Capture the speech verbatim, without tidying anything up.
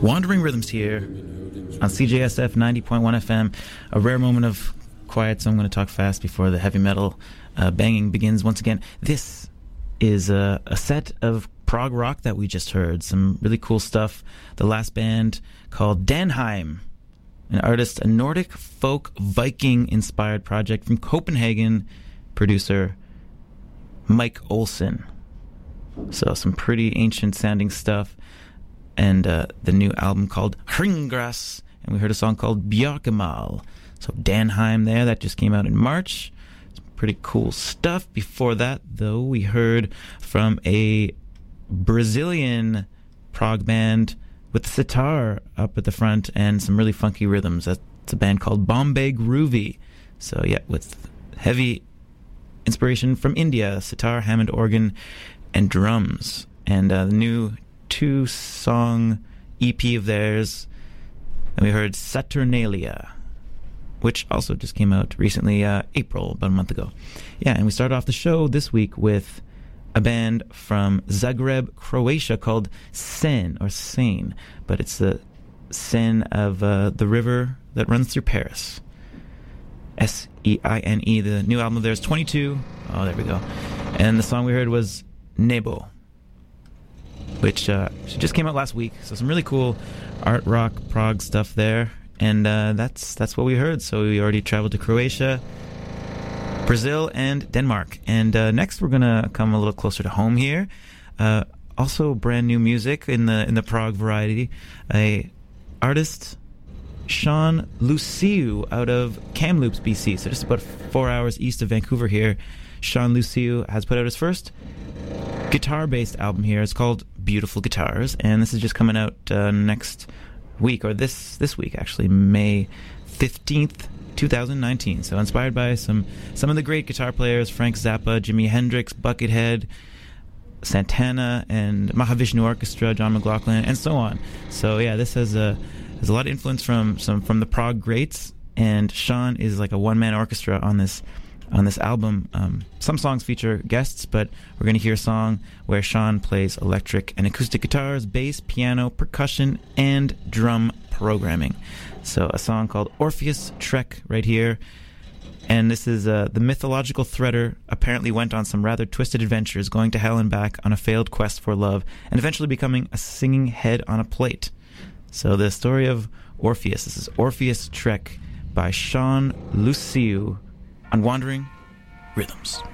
Wandering Rhythms here on C J S F ninety point one F M. A rare moment of quiet, so I'm going to talk fast before the heavy metal uh, banging begins once again. This is a, a set of prog rock that we just heard. Some really cool stuff. The last band called Danheim, an artist, a Nordic folk Viking-inspired project from Copenhagen, producer Mike Olsen. So some pretty ancient-sounding stuff. And uh, the new album called Hringras, and we heard a song called Bjarkemal. So Danheim there, that just came out in March. Some pretty cool stuff. Before that, though, we heard from a Brazilian prog band with sitar up at the front and some really funky rhythms. That's a band called Bombay Groovy. So yeah, with heavy inspiration from India, sitar, Hammond organ, and drums. And uh, the new two-song E P of theirs, and we heard Saturnalia, which also just came out recently, uh, April, about a month ago. Yeah, and we started off the show this week with a band from Zagreb, Croatia called Sen, or Seine, but it's the Seine of uh, the river that runs through Paris. S E I N E. The new album of theirs, twenty-two. Oh, there we go. And the song we heard was Nebo, which uh, just came out last week. So some really cool art rock prog stuff there, and uh, that's that's what we heard. So we already traveled to Croatia, Brazil, and Denmark. And uh, next we're gonna come a little closer to home here. Uh, also, brand new music in the in the prog variety. A artist, Sean Luciu, out of Kamloops, B C. So just about four hours east of Vancouver here. Sean Luciu has put out his first guitar-based album here. It's called Beautiful Guitars, and this is just coming out uh, next week, or this this week actually, May fifteenth, twenty nineteen. So inspired by some some of the great guitar players, Frank Zappa, Jimi Hendrix, Buckethead, Santana, and Mahavishnu Orchestra, John McLaughlin, and so on. So yeah, this has a has a lot of influence from some from the prog greats, and Sean is like a one-man orchestra on this on this album. Um, some songs feature guests, but we're going to hear a song where Sean plays electric and acoustic guitars, bass, piano, percussion, and drum programming. So a song called Orpheus Trek right here. And this is uh, the mythological threader apparently went on some rather twisted adventures, going to hell and back on a failed quest for love, and eventually becoming a singing head on a plate. So the story of Orpheus. This is Orpheus Trek by Sean Luciu on Wandering Rhythms.